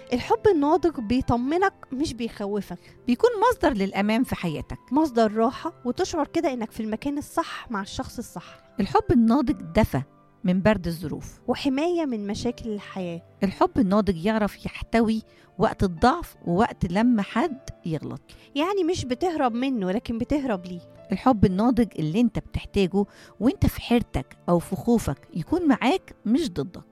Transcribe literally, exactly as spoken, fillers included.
الحب الناضج بيطمنك مش بيخوفك، بيكون مصدر للأمان في حياتك. مصدر راحة وتشعر كده إنك في المكان الصح مع الشخص الصح، الحب الناضج دفى من برد الظروف. وحماية من مشاكل الحياة. الحب الناضج يعرف يحتوي وقت الضعف ووقت لما حد يغلط. يعني مش بتهرب منه لكن بتهرب ليه. الحب الناضج اللي انت بتحتاجه وانت في حيرتك أو في خوفك يكون معاك مش ضدك.